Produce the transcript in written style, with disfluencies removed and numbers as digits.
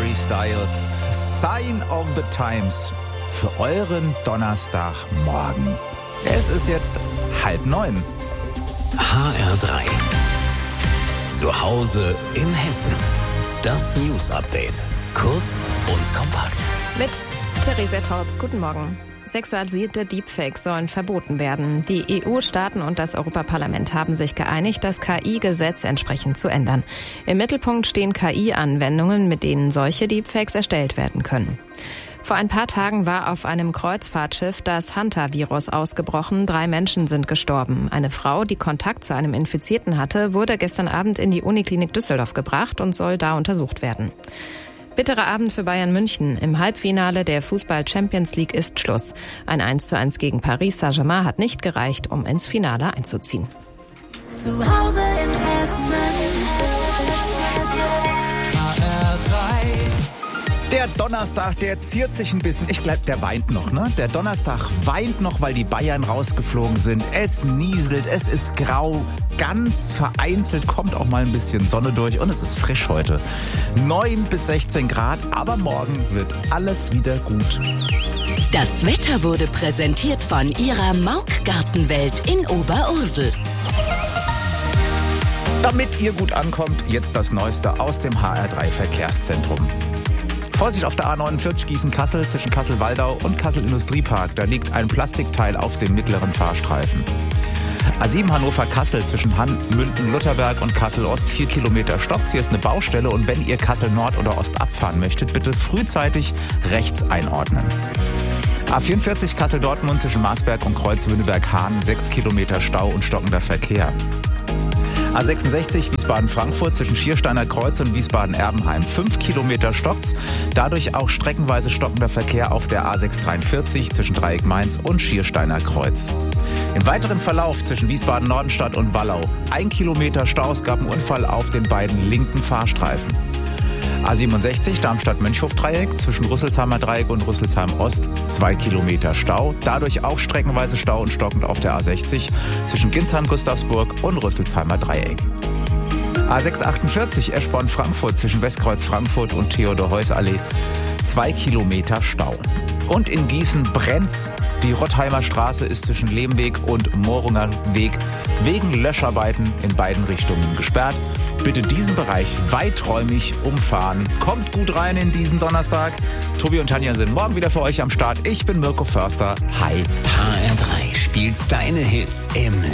Harry Styles, Sign of the Times für euren Donnerstagmorgen. Es ist jetzt 8:30. HR3. Zu Hause in Hessen. Das News Update. Kurz und kompakt. Mit Theresa Torz. Guten Morgen. Sexualisierte Deepfakes sollen verboten werden. Die EU-Staaten und das Europaparlament haben sich geeinigt, das KI-Gesetz entsprechend zu ändern. Im Mittelpunkt stehen KI-Anwendungen, mit denen solche Deepfakes erstellt werden können. Vor ein paar Tagen war auf einem Kreuzfahrtschiff das Hunter-Virus ausgebrochen. 3 Menschen sind gestorben. Eine Frau, die Kontakt zu einem Infizierten hatte, wurde gestern Abend in die Uniklinik Düsseldorf gebracht und soll da untersucht werden. Bitterer Abend für Bayern München. Im Halbfinale der Fußball-Champions League ist Schluss. Ein 1:1 gegen Paris Saint-Germain hat nicht gereicht, um ins Finale einzuziehen. Zu Hause in Hessen. Der Donnerstag, der ziert sich ein bisschen. Ich glaube, der weint noch, ne? Der Donnerstag weint noch, weil die Bayern rausgeflogen sind. Es nieselt, es ist grau. Ganz vereinzelt kommt auch mal ein bisschen Sonne durch und es ist frisch heute. 9 bis 16 Grad, aber morgen wird alles wieder gut. Das Wetter wurde präsentiert von Ihrer Mauk-Gartenwelt in Oberursel. Damit ihr gut ankommt, jetzt das Neueste aus dem HR3 Verkehrszentrum. Vorsicht auf der A49 Gießen-Kassel zwischen Kassel-Waldau und Kassel-Industriepark. Da liegt ein Plastikteil auf dem mittleren Fahrstreifen. A7 Hannover-Kassel zwischen Hann, Münden, Lutherberg und Kassel-Ost 4 Kilometer stoppt. Hier ist eine Baustelle und wenn ihr Kassel-Nord oder Ost abfahren möchtet, bitte frühzeitig rechts einordnen. A44 Kassel-Dortmund zwischen Marsberg und Kreuz-Wünnenberg-Hahn 6 Kilometer Stau und stockender Verkehr. A66 Wiesbaden-Frankfurt zwischen Schiersteiner Kreuz und Wiesbaden-Erbenheim 5 Kilometer stockt's. Dadurch auch streckenweise stockender Verkehr auf der A643 zwischen Dreieck Mainz und Schiersteiner Kreuz. Im weiteren Verlauf zwischen Wiesbaden-Nordenstadt und Wallau 1 Kilometer Stau. Es gab einen Unfall auf den beiden linken Fahrstreifen. A67 Darmstadt-Mönchhof-Dreieck zwischen Rüsselsheimer Dreieck und Rüsselsheim Ost 2 Kilometer Stau. Dadurch auch streckenweise Stau und stockend auf der A60 zwischen Ginsheim-Gustavsburg und Rüsselsheimer Dreieck. A648 Eschborn-Frankfurt zwischen Westkreuz-Frankfurt und Theodor-Heuss-Allee 2 Kilometer Stau. Und in Gießen brennt's. Die Rottheimer Straße ist zwischen Lehmweg und Morunger Weg wegen Löscharbeiten in beiden Richtungen gesperrt. Bitte diesen Bereich weiträumig umfahren. Kommt gut rein in diesen Donnerstag. Tobi und Tanja sind morgen wieder für euch am Start. Ich bin Mirko Förster. Hi. HR3 spielt deine Hits im